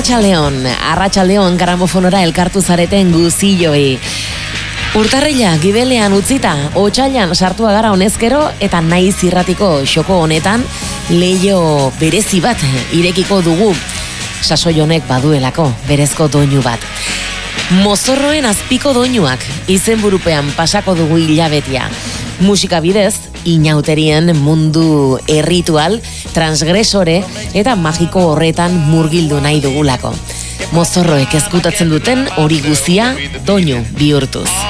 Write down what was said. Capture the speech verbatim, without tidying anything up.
Arratsaldeon, arratsaldeon gramofonora elkartu zareten guztioi. Urtarrila gibelean utzita, otsailan sartua gara honezkero eta naiz irratiko xoko honetan leiho berezi bat irekiko dugu. Sasoi honek baduelako berezko doinu bat. Mozorroen azpiko doinuak izenburupean pasako dugu hilabetea. Musika bidez, inauterien mundu erritual, transgresore eta magiko horretan murgildu nahi dugulako. Mozorroek ezkutatzen duten hori guztia doinu bihurtuz.